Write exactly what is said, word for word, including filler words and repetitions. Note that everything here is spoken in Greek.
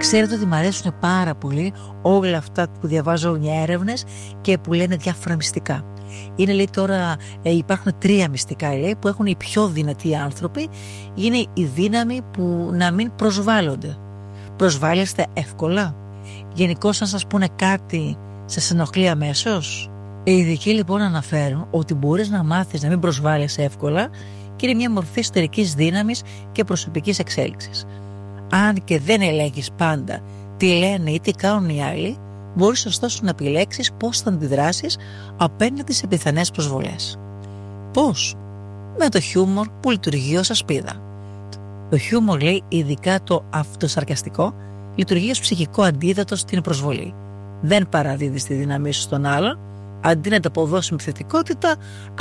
Ξέρετε ότι μου αρέσουν πάρα πολύ όλα αυτά που διαβάζω για έρευνες και που λένε διάφορα μυστικά. Είναι, λέει, τώρα ε, υπάρχουν τρία μυστικά, λέει, που έχουν οι πιο δυνατοί άνθρωποι. Είναι η δύναμη που να μην προσβάλλονται. Προσβάλλεστε εύκολα? Γενικώς, αν σας πούνε κάτι, σας ενοχλεί αμέσως? Οι ειδικοί λοιπόν αναφέρουν ότι μπορείς να μάθεις να μην προσβάλλεσαι εύκολα και είναι μια μορφή εσωτερικής δύναμης και προσωπικής εξέλιξης. Αν και δεν ελέγχεις πάντα τι λένε ή τι κάνουν οι άλλοι, μπορείς ωστόσο να επιλέξεις πώς θα αντιδράσεις απέναντι σε πιθανές προσβολές. Πώς? Με το χιούμορ που λειτουργεί ως ασπίδα. Το χιούμορ, λέει, ειδικά το αυτοσαρκαστικό, λειτουργεί ως ψυχικό αντίδοτο στην προσβολή. Δεν παραδίδεις τη δύναμή σου στον άλλον, αντί να το αποδώσει με θετικότητα,